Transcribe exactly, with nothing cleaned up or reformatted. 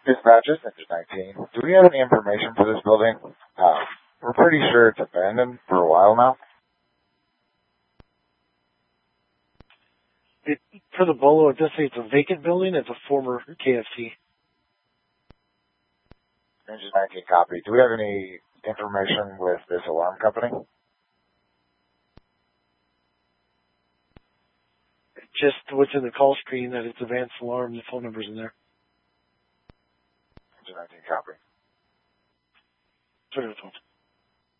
Dispatches, Engine nineteen. Do we have any information for this building? Uh, we're pretty sure it's abandoned for a while now. It, for the Bolo, it does say it's a vacant building. It's a former K F C. Engine nineteen copy. Do we have any information with this alarm company? Just what's in the call screen, that it's Advanced Alarm, the phone number's in there. Engine nineteen copy. Turn it on.